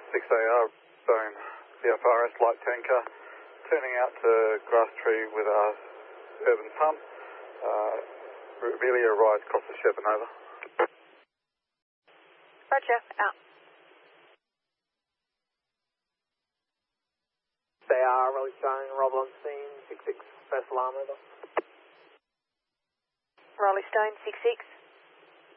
6AR, Stone, VFRS light tanker, turning out to Grass Tree with our urban pump. Revelia rise across the Shepard, over. Roger, out. They are Raleigh Stone, arrival on scene, 66, first alarm, over. Raleigh Stone, 66.